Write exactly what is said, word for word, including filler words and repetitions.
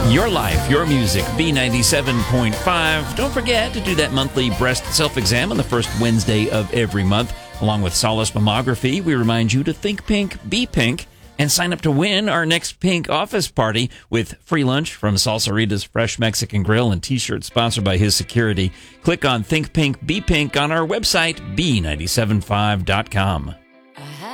Your life, your music, B ninety-seven point five. Don't forget to do that monthly breast self-exam on the first Wednesday of every month. Along with Solace Mammography, we remind you to think pink, be pink, and sign up to win our next pink office party with free lunch from Salsarita's Fresh Mexican Grill and t-shirts sponsored by His Security. Click on Think Pink, Be Pink on our website, B nine seven five dot com.